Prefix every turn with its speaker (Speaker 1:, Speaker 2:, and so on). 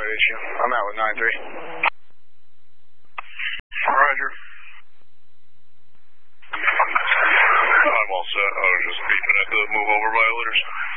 Speaker 1: issue. I'm out with 9-3.
Speaker 2: Roger. I'm all set. I was just beeping at the move over violators.